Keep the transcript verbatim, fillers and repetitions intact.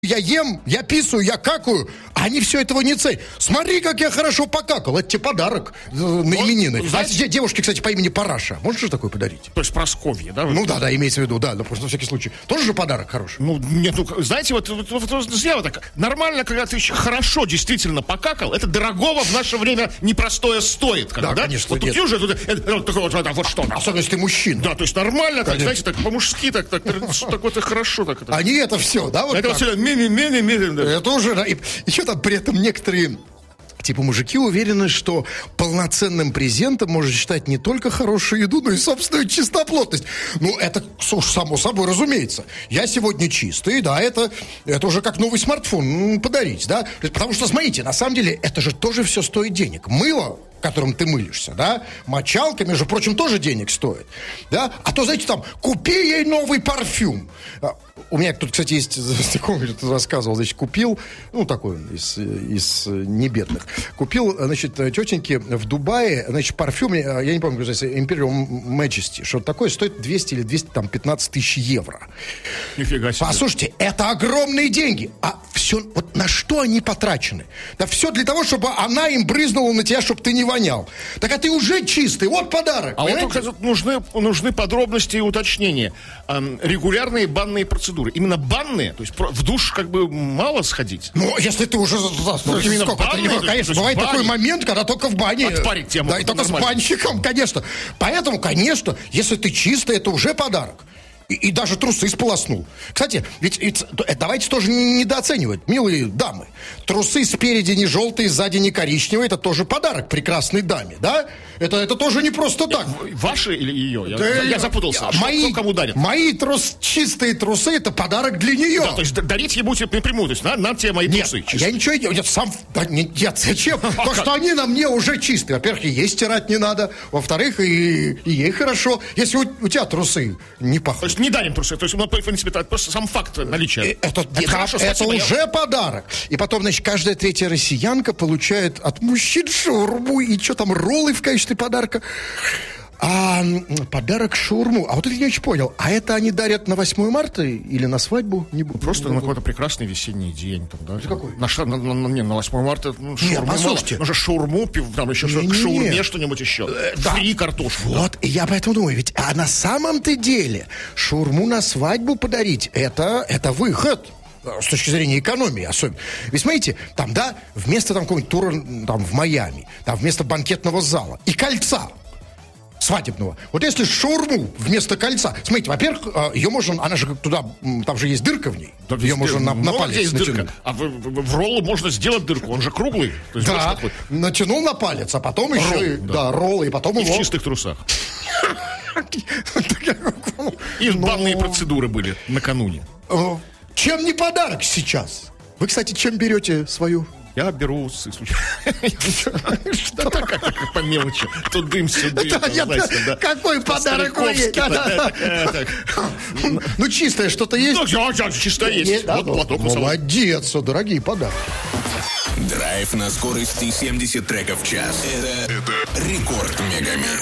Я ем, я писаю, я какаю, а они все этого не ценят. Смотри, как я хорошо покакал. Это тебе подарок э, на именины. Знаете, а девушке, кстати, по имени Параша. Можешь же такой подарить? То есть Прасковья, да? Ну да, да, имеется в виду, да, но просто на всякий случай. Тоже же подарок хороший. Ну, нет, ну, знаете, вот, вот, вот, вот зря так. Нормально, когда ты хорошо действительно покакал, это дорогого в наше время непростое стоит. Когда, да, да, конечно. Вот тут уже, тут, это, вот, такой вот, вот, вот что. Особенно, если ты мужчина. Да, то есть нормально, так, знаете, так по-мужски, так, так, так вот и хорошо. Так, это. Они это все, да, вот это так. все, ми-ми-ми-ми-ми. Это уже, да, и еще там при этом некоторые, типа, мужики уверены, что полноценным презентом можно считать не только хорошую еду, но и собственную чистоплотность. Ну, это уж само собой разумеется. Я сегодня чистый, да, это, это уже как новый смартфон подарить, да. Потому что, смотрите, на самом деле, это же тоже все стоит денег. Мыло, которым ты мылишься, да, мочалка, между прочим, тоже денег стоит, да, а то, знаете, там, купи ей новый парфюм. У меня тут, кстати, есть знакомый, кто рассказывал, значит, купил, ну, такой из, из небедных, купил, значит, тетеньке в Дубае, значит, парфюм, я не помню, как называется, Imperial Majesty, что такое, стоит двести или двести пятнадцать тысяч евро. Нифига себе. Послушайте, это огромные деньги, а все, вот на что они потрачены? Да все для того, чтобы она им брызнула на тебя, чтобы ты не вонял. Так а ты уже чистый, вот подарок. А понимаете? вот тут нужны, нужны подробности и уточнения. Эм, регулярные банные процедуры. Именно банные, то есть в душ как бы мало сходить. Ну, если ты уже... Ну, именно сколько банные, ты, то конечно, есть бывает бани. такой момент, когда только в бане... Отпарить тему. Да, и только нормально. с банщиком, конечно. Поэтому, конечно, если ты чистый, это уже подарок. И, и даже трусы сполоснул. Кстати, ведь, ведь давайте тоже не недооценивать, милые дамы. Трусы спереди не желтые, сзади не коричневые. Это тоже подарок прекрасной даме, да? Это, это тоже не просто так. Ваши или ее? Я, Да, я запутался. А мои, что, кому дарят? Мои трус, чистые трусы — это подарок для нее. Да, то есть дарить ей будете напрямую. То есть на, на тебе мои нет, трусы. Нет, я ничего не делаю. Нет, сам... Да, нет, нет, зачем? То, что они на мне уже чистые. Во-первых, и ей стирать не надо. Во-вторых, и, и ей хорошо. Если у, у тебя трусы не пахнут. То есть не дарим трусы. То есть, ну, в принципе, это просто сам факт наличия. Это, это, хорошо, это спасибо, уже я... подарок. И потом, значит, каждая третья россиянка получает от мужчин шаурму и что там, роллы в качестве подарка. А подарок шаурму. А вот это я не очень понял. А это они дарят на восьмое марта или на свадьбу? Не буду. Просто на какой-то прекрасный весенний день. Там, да? Какой? На, на, на, на, не, на восьмое марта. Ну, Нет, шаурму, послушайте. Можно шаурму, пив, там еще Не, к не, шаурме не. что-нибудь еще. Э, да. Фри картошку. Вот, и я поэтому думаю, ведь а на самом-то деле шаурму на свадьбу подарить, это, это выход. С точки зрения экономии особенно. Ведь смотрите, там, да, вместо там какого-нибудь тура там, в Майами, там вместо банкетного зала и кольца свадебного. Вот если шаурму вместо кольца, смотрите, во-первых, ее можно, она же туда, там же есть дырка в ней, Да, ее можно на, на палец есть натянуть. дырка. А в, в, в роллу можно сделать дырку, он же круглый. То есть Да, такой... натянул на палец, а потом еще, Ролл, и, да. да, ролл, и потом И его... в чистых трусах. И банные процедуры были накануне. Чем не подарок сейчас? Вы, кстати, чем берете свою? Я беру что как по мелочи. То дым, все дым. Какой подарок вы есть? Ну, чистое что-то есть? Ну, чисто есть. Вот платок. Молодец, дорогие подарки. Драйв на скорости семьдесят треков в час. Это Рекорд Мегамикс.